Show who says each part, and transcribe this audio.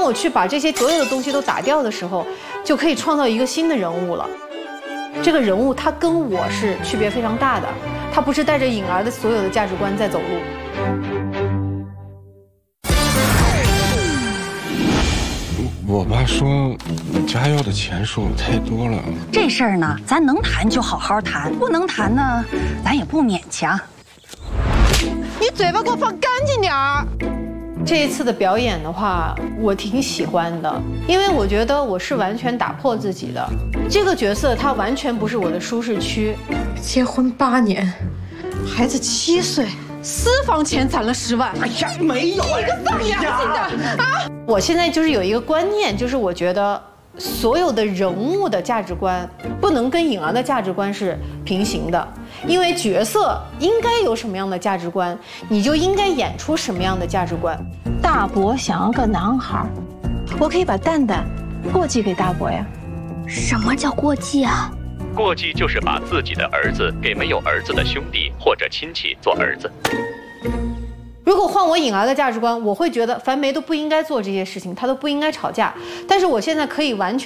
Speaker 1: 当我去把这些所有的东西都打掉的时候，就可以创造一个新的人物了。这个人物他跟我是区别非常大的，他不是带着颖儿的所有的价值观在走路。
Speaker 2: 我爸说你家要的钱数太多了。
Speaker 3: 这事儿呢，咱能谈就好好谈，不能谈呢，咱也不勉强。
Speaker 4: 你嘴巴给我放干净点儿。
Speaker 1: 这一次的表演的话，我挺喜欢的，因为我觉得我是完全打破自己的。这个角色他完全不是我的舒适区。
Speaker 4: 结婚8年，孩子7岁，私房钱攒了10万。
Speaker 5: 哎呀，没有
Speaker 4: 一个丧良心的啊！
Speaker 1: 我现在就是有一个观念，就是我觉得所有的人物的价值观不能跟颖儿的价值观是平行的，因为角色应该有什么样的价值观，你就应该演出什么样的价值观。
Speaker 6: 大伯想要个男孩，我可以把蛋蛋过继给大伯呀。
Speaker 7: 什么叫过继啊？
Speaker 8: 过继就是把自己的儿子给没有儿子的兄弟或者亲戚做儿子。
Speaker 1: 如果换我颖儿的价值观，我会觉得樊梅都不应该做这些事情，她都不应该吵架。但是我现在可以完全